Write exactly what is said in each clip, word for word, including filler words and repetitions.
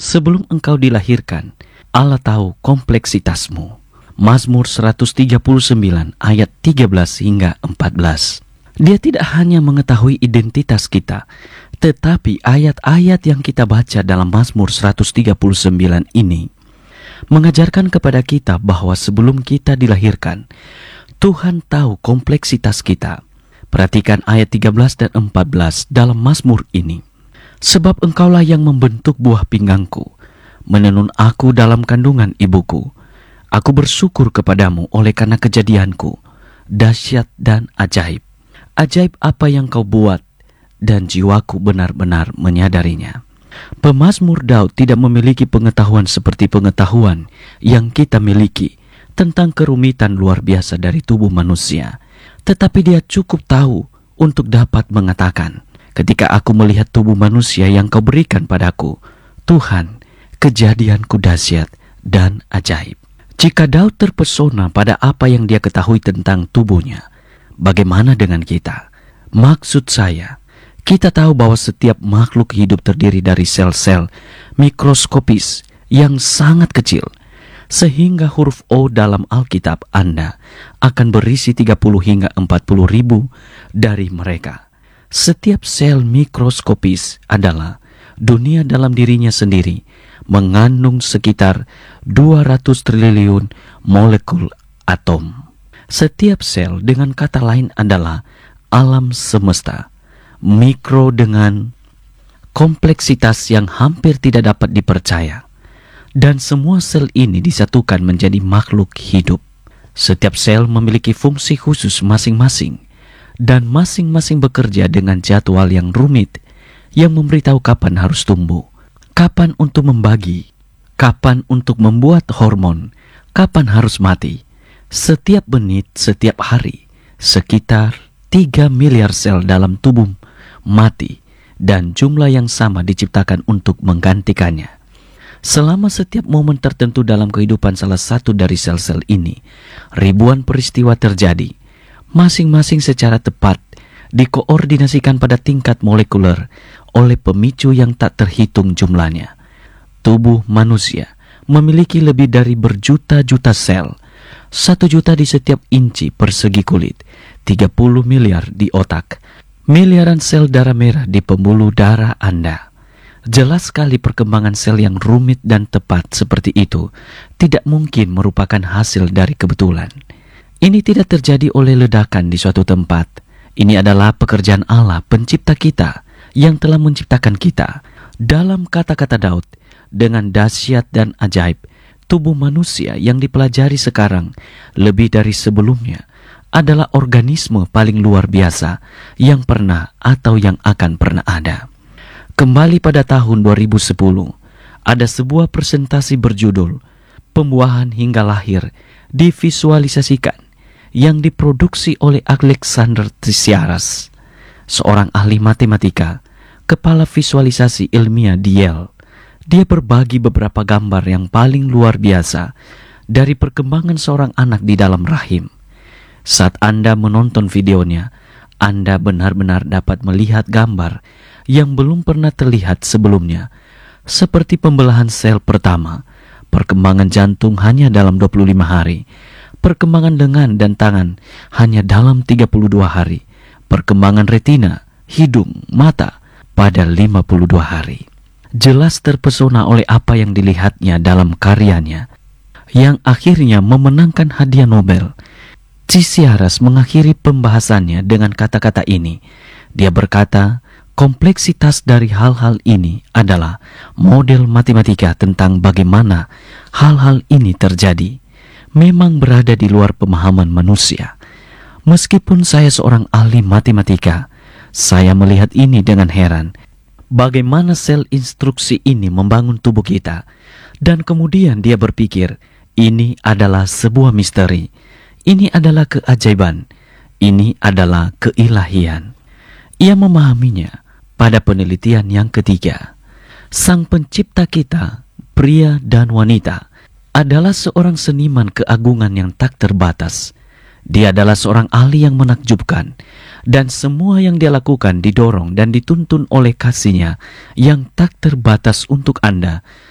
Sebelum engkau dilahirkan, Allah tahu kompleksitasmu. Mazmur seratus tiga puluh sembilan ayat tiga belas hingga empat belas. Dia tidak hanya mengetahui identitas kita, tetapi ayat-ayat yang kita baca dalam Mazmur seratus tiga puluh sembilan ini mengajarkan kepada kita bahwa sebelum kita dilahirkan, Tuhan tahu kompleksitas kita. Perhatikan ayat tiga belas dan empat belas dalam Mazmur ini. Sebab engkaulah yang membentuk buah pinggangku, menenun aku dalam kandungan ibuku. Aku bersyukur kepadamu oleh karena kejadianku, dahsyat dan ajaib. Ajaib apa yang kau buat, dan jiwaku benar-benar menyadarinya. Pemazmur Daud tidak memiliki pengetahuan seperti pengetahuan yang kita miliki tentang kerumitan luar biasa dari tubuh manusia. Tetapi dia cukup tahu untuk dapat mengatakan, ketika aku melihat tubuh manusia yang kau berikan padaku, Tuhan, kejadianku dahsyat dan ajaib. Jika Daud terpesona pada apa yang dia ketahui tentang tubuhnya, bagaimana dengan kita? Maksud saya, kita tahu bahwa setiap makhluk hidup terdiri dari sel-sel mikroskopis yang sangat kecil, sehingga huruf O dalam Alkitab Anda akan berisi tiga puluh hingga empat puluh ribu dari mereka. Setiap sel mikroskopis adalah dunia dalam dirinya sendiri, mengandung sekitar dua ratus triliun molekul atom. Setiap sel dengan kata lain adalah alam semesta. Mikro dengan kompleksitas yang hampir tidak dapat dipercaya. Dan semua sel ini disatukan menjadi makhluk hidup. Setiap sel memiliki fungsi khusus masing-masing, dan masing-masing bekerja dengan jadwal yang rumit yang memberitahu kapan harus tumbuh, kapan untuk membagi, kapan untuk membuat hormon, kapan harus mati. Setiap menit, setiap hari, sekitar tiga miliar sel dalam tubuh mati, dan jumlah yang sama diciptakan untuk menggantikannya. Selama setiap momen tertentu dalam kehidupan salah satu dari sel-sel ini, ribuan peristiwa terjadi, masing-masing secara tepat dikoordinasikan pada tingkat molekuler oleh pemicu yang tak terhitung jumlahnya. Tubuh manusia memiliki lebih dari berjuta-juta sel, satu juta di setiap inci persegi kulit, tiga puluh miliar di otak, miliaran sel darah merah di pembuluh darah Anda. Jelas sekali perkembangan sel yang rumit dan tepat seperti itu tidak mungkin merupakan hasil dari kebetulan. Ini tidak terjadi oleh ledakan di suatu tempat. Ini adalah pekerjaan Allah pencipta kita yang telah menciptakan kita. Dalam kata-kata Daud, dengan dahsyat dan ajaib, tubuh manusia yang dipelajari sekarang lebih dari sebelumnya adalah organisme paling luar biasa yang pernah atau yang akan pernah ada. Kembali pada tahun dua ribu sepuluh, ada sebuah presentasi berjudul Pembuahan hingga Lahir divisualisasikan yang diproduksi oleh Alexander Tessiaras, seorang ahli matematika, kepala visualisasi ilmiah di Yale. Dia berbagi beberapa gambar yang paling luar biasa dari perkembangan seorang anak di dalam rahim. Saat Anda menonton videonya, Anda benar-benar dapat melihat gambar yang belum pernah terlihat sebelumnya, seperti pembelahan sel pertama, perkembangan jantung hanya dalam dua puluh lima hari, perkembangan lengan dan tangan hanya dalam tiga puluh dua hari, perkembangan retina, hidung, mata pada lima puluh dua hari. Jelas terpesona oleh apa yang dilihatnya dalam karyanya, yang akhirnya memenangkan hadiah Nobel. Tessiaras mengakhiri pembahasannya dengan kata-kata ini. Dia berkata, kompleksitas dari hal-hal ini adalah model matematika tentang bagaimana hal-hal ini terjadi. Memang berada di luar pemahaman manusia. Meskipun saya seorang ahli matematika, saya melihat ini dengan heran. Bagaimana sel instruksi ini membangun tubuh kita. Dan kemudian dia berpikir, ini adalah sebuah misteri. Ini adalah keajaiban. Ini adalah keilahian. Ia memahaminya pada penelitian yang ketiga. Sang pencipta kita, pria dan wanita, adalah seorang seniman keagungan yang tak terbatas. Dia adalah seorang ahli yang menakjubkan, dan semua yang dia lakukan didorong dan dituntun oleh kasihnya yang tak terbatas untuk Anda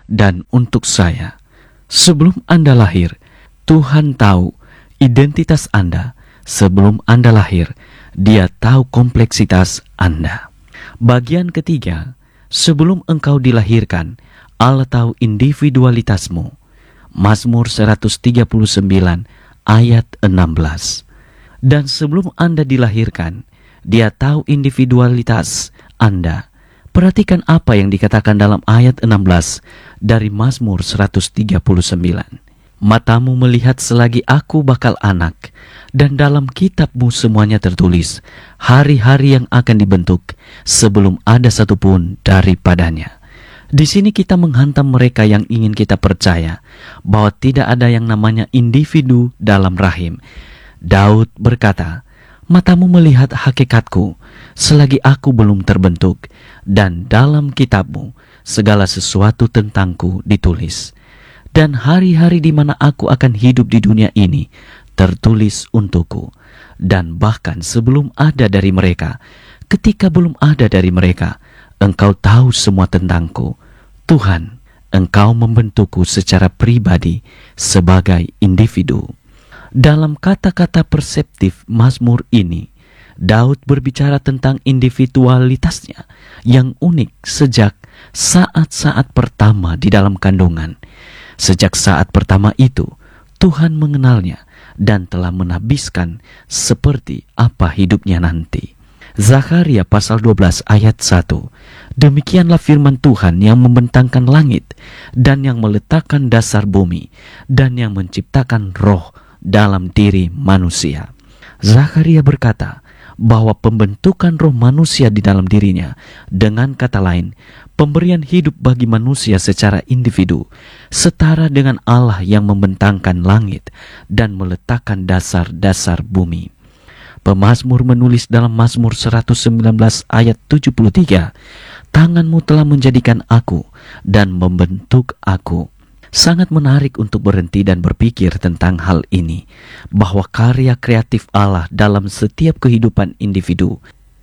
dan untuk saya. Sebelum Anda lahir, Tuhan tahu identitas Anda. Sebelum Anda lahir, Dia tahu kompleksitas Anda. Bagian ketiga, sebelum engkau dilahirkan, Allah tahu individualitasmu. Mazmur seratus tiga puluh sembilan ayat enam belas. Dan sebelum Anda dilahirkan, Dia tahu individualitas Anda. Perhatikan apa yang dikatakan dalam ayat enam belas dari Mazmur seratus tiga puluh sembilan. Matamu melihat selagi aku bakal anak, dan dalam kitabmu semuanya tertulis, hari-hari yang akan dibentuk sebelum ada satupun daripadanya. Di sini kita menghantam mereka yang ingin kita percaya bahwa tidak ada yang namanya individu dalam rahim. Daud berkata, matamu melihat hakikatku selagi aku belum terbentuk, dan dalam kitabmu segala sesuatu tentangku ditulis. Dan hari-hari di mana aku akan hidup di dunia ini tertulis untukku. Dan bahkan sebelum ada dari mereka, ketika belum ada dari mereka, Engkau tahu semua tentangku. Tuhan, Engkau membentukku secara pribadi sebagai individu. Dalam kata-kata perseptif Mazmur ini, Daud berbicara tentang individualitasnya yang unik sejak saat-saat pertama di dalam kandungan. Sejak saat pertama itu, Tuhan mengenalnya dan telah menabiskan seperti apa hidupnya nanti. Zakharia pasal dua belas ayat satu. Demikianlah firman Tuhan yang membentangkan langit dan yang meletakkan dasar bumi dan yang menciptakan roh dalam diri manusia. Zakharia berkata bahwa pembentukan roh manusia di dalam dirinya, dengan kata lain, pemberian hidup bagi manusia secara individu, setara dengan Allah yang membentangkan langit dan meletakkan dasar-dasar bumi. Pemazmur menulis dalam Mazmur seratus sembilan belas ayat tujuh puluh tiga, tanganmu telah menjadikan aku dan membentuk aku. Sangat menarik untuk berhenti dan berpikir tentang hal ini, bahwa karya kreatif Allah dalam setiap kehidupan individu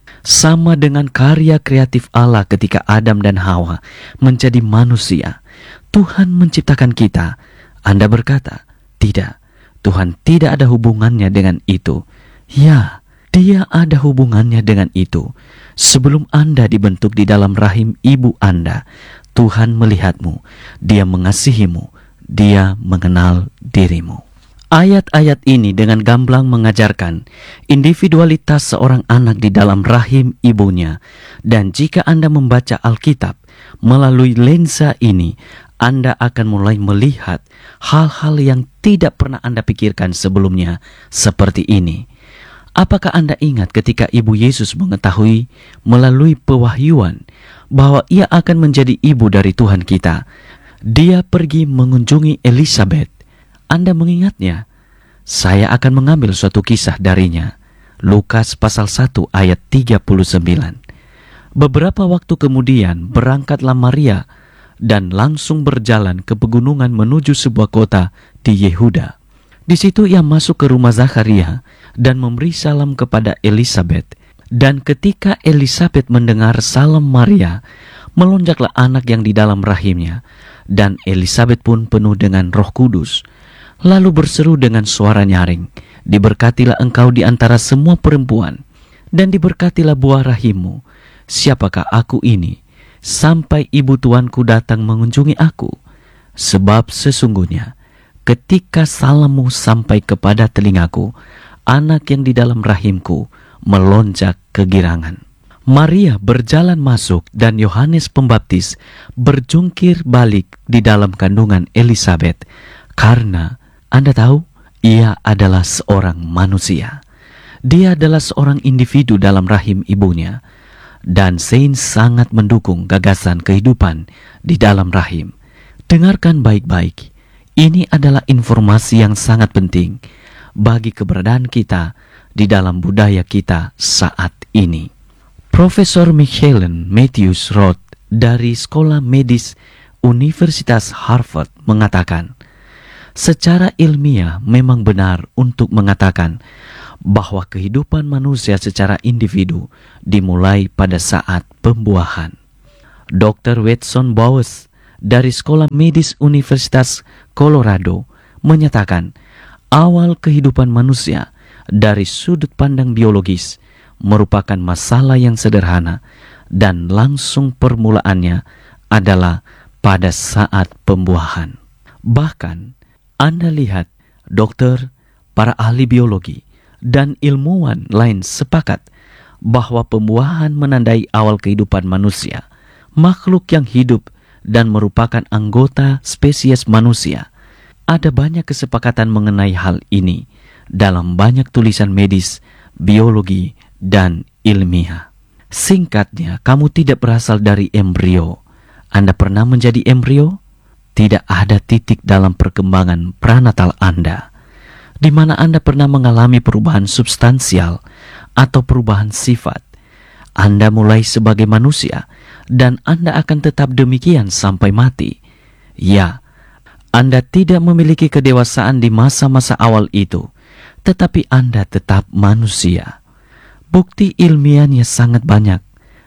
sama dengan karya kreatif Allah ketika Adam dan Hawa menjadi manusia. Tuhan menciptakan kita. Anda berkata, tidak, Tuhan tidak ada hubungannya dengan itu. Ya, Dia ada hubungannya dengan itu. Sebelum Anda dibentuk di dalam rahim ibu Anda, Tuhan melihatmu, Dia mengasihimu, Dia mengenal dirimu. Ayat-ayat ini dengan gamblang mengajarkan individualitas seorang anak di dalam rahim ibunya. Dan jika Anda membaca Alkitab melalui lensa ini, Anda akan mulai melihat hal-hal yang tidak pernah Anda pikirkan sebelumnya seperti ini. Apakah Anda ingat ketika Ibu Yesus mengetahui melalui pewahyuan bahwa Ia akan menjadi ibu dari Tuhan kita? Dia pergi mengunjungi Elisabet. Anda mengingatnya? Saya akan mengambil suatu kisah darinya. Lukas pasal satu ayat tiga puluh sembilan. Beberapa waktu kemudian berangkatlah Maria dan langsung berjalan ke pegunungan menuju sebuah kota di Yehuda. Di situ ia masuk ke rumah Zakharia dan memberi salam kepada Elisabet. Dan ketika Elisabet mendengar salam Maria, melonjaklah anak yang di dalam rahimnya, dan Elisabet pun penuh dengan Roh Kudus. Lalu berseru dengan suara nyaring, diberkatilah engkau di antara semua perempuan, dan diberkatilah buah rahimmu. Siapakah aku ini, sampai ibu tuanku datang mengunjungi aku? Sebab sesungguhnya, ketika salammu sampai kepada telingaku, anak yang di dalam rahimku melonjak kegirangan. Maria berjalan masuk dan Yohanes Pembaptis berjungkir balik di dalam kandungan Elisabet, karena Anda tahu, ia adalah seorang manusia. Dia adalah seorang individu dalam rahim ibunya. Dan sains sangat mendukung gagasan kehidupan di dalam rahim. Dengarkan baik-baik. Ini adalah informasi yang sangat penting bagi keberadaan kita di dalam budaya kita saat ini. Profesor Michellen Matthews Roth dari Sekolah Medis Universitas Harvard mengatakan, secara ilmiah memang benar untuk mengatakan bahwa kehidupan manusia secara individu dimulai pada saat pembuahan. dokter Watson Bowes dari Sekolah Medis Universitas Colorado menyatakan awal kehidupan manusia dari sudut pandang biologis merupakan masalah yang sederhana dan langsung permulaannya adalah pada saat pembuahan. Bahkan Anda lihat dokter, para ahli biologi, dan ilmuwan lain sepakat bahwa pembuahan menandai awal kehidupan manusia, makhluk yang hidup dan merupakan anggota spesies manusia. Ada banyak kesepakatan mengenai hal ini dalam banyak tulisan medis, biologi, dan ilmiah. Singkatnya, kamu tidak berasal dari embrio. Anda pernah menjadi embrio? Tidak ada titik dalam perkembangan pranatal Anda di mana Anda pernah mengalami perubahan substansial atau perubahan sifat. Anda mulai sebagai manusia dan Anda akan tetap demikian sampai mati. Ya, Anda tidak memiliki kedewasaan di masa-masa awal itu, tetapi Anda tetap manusia. Bukti ilmiahnya sangat banyak,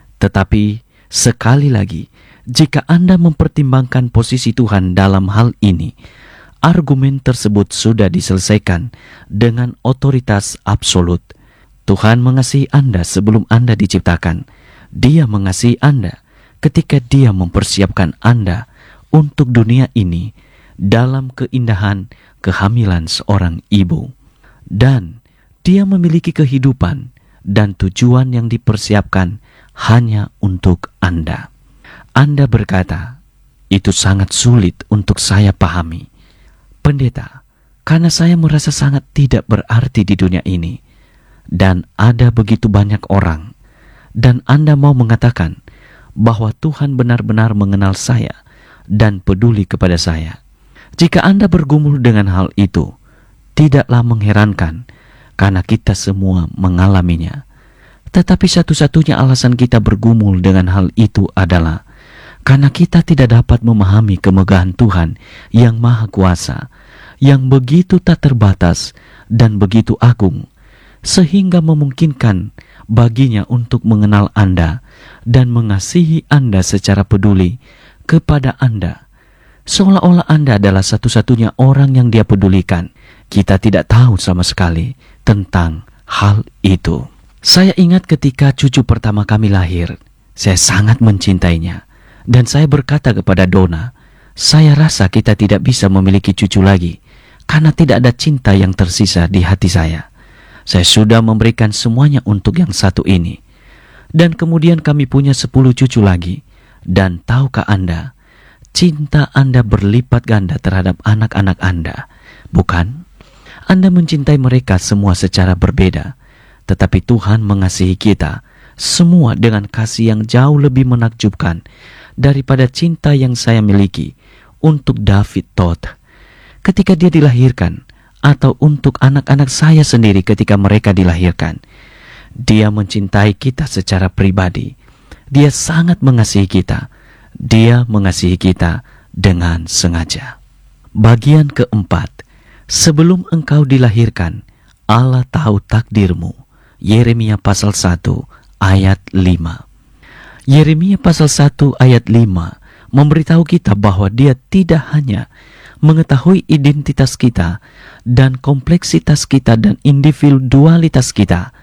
tetapi sekali lagi, jika Anda mempertimbangkan posisi Tuhan dalam hal ini, argumen tersebut sudah diselesaikan dengan otoritas absolut. Tuhan mengasihi Anda sebelum Anda diciptakan. Dia mengasihi Anda ketika Dia mempersiapkan Anda untuk dunia ini dalam keindahan kehamilan seorang ibu. Dan Dia memiliki kehidupan dan tujuan yang dipersiapkan hanya untuk Anda. Anda berkata, itu sangat sulit untuk saya pahami. Pendeta, karena saya merasa sangat tidak berarti di dunia ini, dan ada begitu banyak orang, dan Anda mau mengatakan bahwa Tuhan benar-benar mengenal saya dan peduli kepada saya. Jika Anda bergumul dengan hal itu, tidaklah mengherankan, karena kita semua mengalaminya. Tetapi satu-satunya alasan kita bergumul dengan hal itu adalah karena kita tidak dapat memahami kemegahan Tuhan yang Maha Kuasa, yang begitu tak terbatas dan begitu agung, sehingga memungkinkan baginya untuk mengenal Anda dan mengasihi Anda secara peduli kepada Anda. Seolah-olah Anda adalah satu-satunya orang yang Dia pedulikan. Kita tidak tahu sama sekali tentang hal itu. Saya ingat ketika cucu pertama kami lahir, saya sangat mencintainya. Dan saya berkata kepada Donna, saya rasa kita tidak bisa memiliki cucu lagi, karena tidak ada cinta yang tersisa di hati saya. Saya sudah memberikan semuanya untuk yang satu ini. Dan kemudian kami punya sepuluh cucu lagi. Dan tahukah Anda, cinta Anda berlipat ganda terhadap anak-anak Anda, bukan? Anda mencintai mereka semua secara berbeda, tetapi Tuhan mengasihi kita semua dengan kasih yang jauh lebih menakjubkan daripada cinta yang saya miliki untuk David Todd ketika dia dilahirkan, atau untuk anak-anak saya sendiri ketika mereka dilahirkan. Dia mencintai kita secara pribadi. Dia sangat mengasihi kita. Dia mengasihi kita dengan sengaja. Bagian keempat, sebelum engkau dilahirkan, Allah tahu takdirmu. Yeremia pasal satu ayat lima. Yeremia pasal satu ayat lima memberitahu kita bahwa Dia tidak hanya mengetahui identitas kita dan kompleksitas kita dan individualitas kita,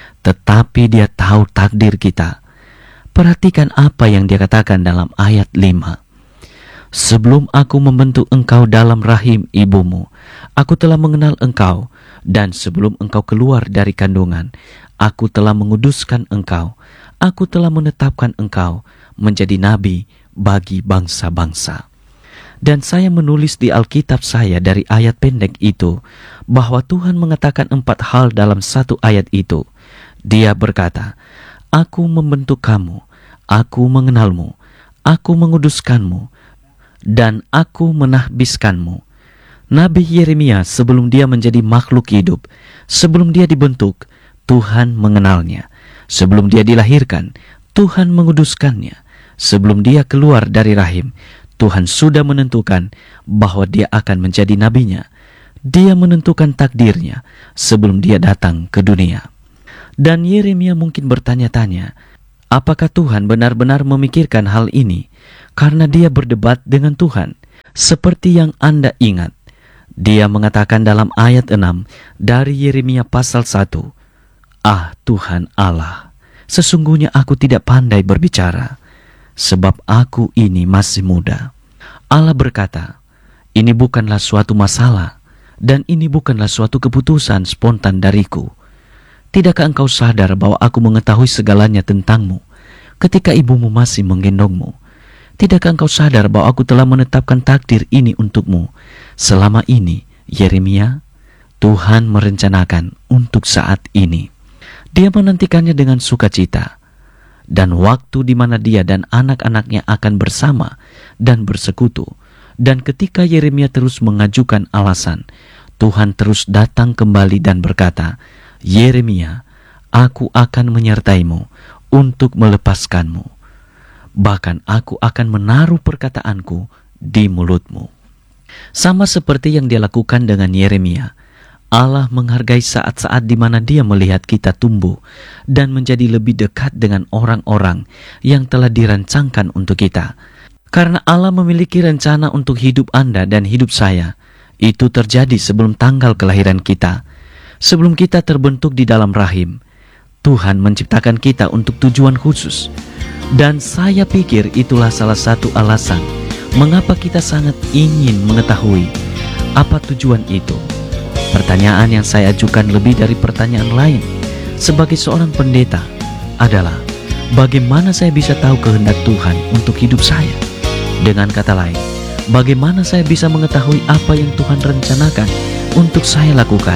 tetapi Dia tahu takdir kita. Perhatikan apa yang Dia katakan dalam ayat lima. Sebelum aku membentuk engkau dalam rahim ibumu, aku telah mengenal engkau, dan sebelum engkau keluar dari kandungan, aku telah menguduskan engkau. Aku telah menetapkan engkau menjadi nabi bagi bangsa-bangsa. Dan saya menulis di Alkitab saya dari ayat pendek itu, bahwa Tuhan mengatakan empat hal dalam satu ayat itu. Dia berkata, aku membentuk kamu, aku mengenalmu, aku menguduskanmu, dan aku menahbiskanmu. Nabi Yeremia sebelum dia menjadi makhluk hidup, sebelum dia dibentuk, Tuhan mengenalnya. Sebelum dia dilahirkan, Tuhan menguduskannya. Sebelum dia keluar dari rahim, Tuhan sudah menentukan bahwa dia akan menjadi nabinya. Dia menentukan takdirnya sebelum dia datang ke dunia. Dan Yeremia mungkin bertanya-tanya, apakah Tuhan benar-benar memikirkan hal ini? karena dia berdebat dengan Tuhan. Seperti yang Anda ingat, dia mengatakan dalam ayat enam dari Yeremia pasal satu, "Ah Tuhan Allah, sesungguhnya aku tidak pandai berbicara, sebab aku ini masih muda." Allah berkata, "Ini bukanlah suatu masalah, dan ini bukanlah suatu keputusan spontan dariku. Tidakkah engkau sadar bahwa aku mengetahui segalanya tentangmu ketika ibumu masih menggendongmu? Tidakkah engkau sadar bahwa aku telah menetapkan takdir ini untukmu selama ini, Yeremia? Tuhan merencanakan untuk saat ini. Dia menantikannya dengan sukacita, dan waktu di mana dia dan anak-anaknya akan bersama dan bersekutu." Dan ketika Yeremia terus mengajukan alasan, Tuhan terus datang kembali dan berkata, "Yeremia, aku akan menyertaimu untuk melepaskanmu. Bahkan aku akan menaruh perkataanku di mulutmu." Sama seperti yang dia lakukan dengan Yeremia, Allah menghargai saat-saat di mana dia melihat kita tumbuh dan menjadi lebih dekat dengan orang-orang yang telah dirancangkan untuk kita. Karena Allah memiliki rencana untuk hidup Anda dan hidup saya. Itu terjadi sebelum tanggal kelahiran kita. Sebelum kita terbentuk di dalam rahim, Tuhan menciptakan kita untuk tujuan khusus. Dan saya pikir itulah salah satu alasan mengapa kita sangat ingin mengetahui apa tujuan itu. Pertanyaan yang saya ajukan lebih dari pertanyaan lain sebagai seorang pendeta adalah, bagaimana saya bisa tahu kehendak Tuhan untuk hidup saya? Dengan kata lain, bagaimana saya bisa mengetahui apa yang Tuhan rencanakan untuk saya lakukan?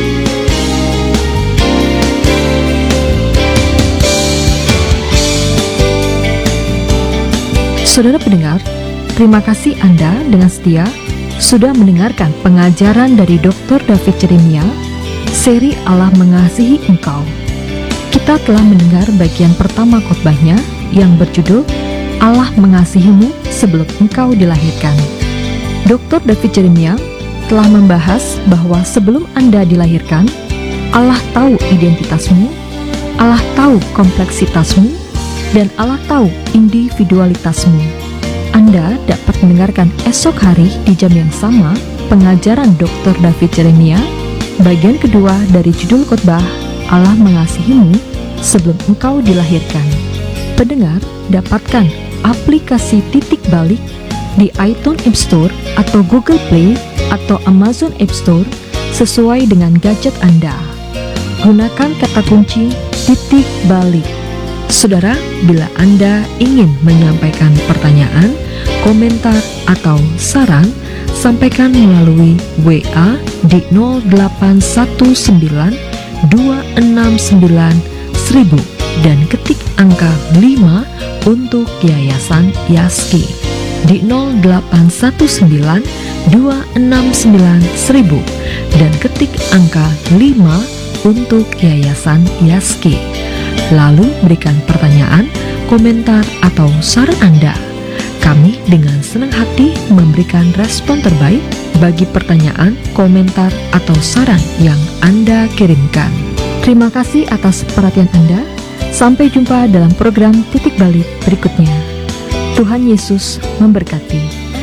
Saudara pendengar, terima kasih Anda dengan setia sudah mendengarkan pengajaran dari doktor David Jeremia, seri Allah Mengasihi Engkau. Kita telah mendengar bagian pertama khotbahnya yang berjudul Allah Mengasihimu Sebelum Engkau Dilahirkan. doktor David Jeremia telah membahas bahwa sebelum Anda dilahirkan, Allah tahu identitasmu, Allah tahu kompleksitasmu, dan Allah tahu individualitasmu. Anda dapat mendengarkan esok hari di jam yang sama pengajaran doktor David Jeremia, bagian kedua dari judul khotbah Allah Mengasihimu Sebelum Engkau Dilahirkan. Pendengar, dapatkan aplikasi Titik Balik di iTunes App Store atau Google Play atau Amazon App Store sesuai dengan gadget Anda. Gunakan kata kunci Titik Balik. Saudara, bila Anda ingin menyampaikan pertanyaan, komentar, atau saran, sampaikan melalui W A di nol delapan satu sembilan dua enam sembilan seribu dan ketik angka lima untuk Yayasan Yaski di nol delapan satu sembilan dua enam sembilan seribu dan ketik angka lima untuk Yayasan Yaski. Lalu berikan pertanyaan, komentar, atau saran Anda. Kami dengan senang hati memberikan respon terbaik bagi pertanyaan, komentar, atau saran yang Anda kirimkan. Terima kasih atas perhatian Anda. Sampai jumpa dalam program Titik Balik berikutnya. Tuhan Yesus memberkati.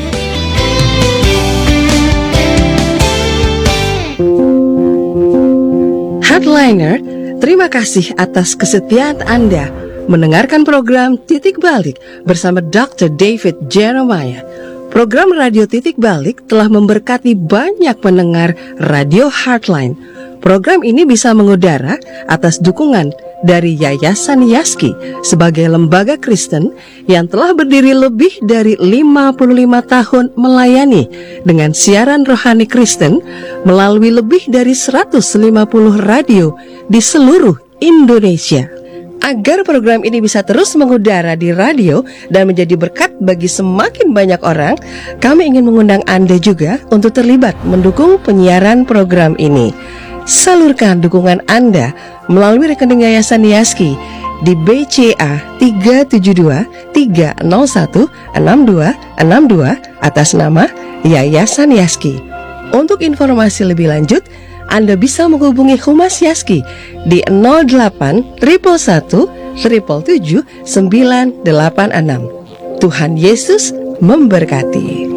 Headliner, terima kasih atas kesetiaan Anda mendengarkan program Titik Balik bersama doktor David Jeremiah. Program Radio Titik Balik telah memberkati banyak pendengar Radio Heartline. Program ini bisa mengudara atas dukungan dari Yayasan Yaski sebagai lembaga Kristen yang telah berdiri lebih dari lima puluh lima tahun melayani dengan siaran rohani Kristen melalui lebih dari seratus lima puluh radio di seluruh Indonesia. Agar program ini bisa terus mengudara di radio dan menjadi berkat bagi semakin banyak orang, kami ingin mengundang Anda juga untuk terlibat mendukung penyiaran program ini. Salurkan dukungan Anda melalui rekening Yayasan Yaski di B C A tiga tujuh dua tiga nol satu enam dua enam dua atas nama Yayasan Yaski. Untuk informasi lebih lanjut, Anda bisa menghubungi Humas Yaski di nol delapan satu satu satu tujuh tujuh sembilan delapan enam. Tuhan Yesus memberkati.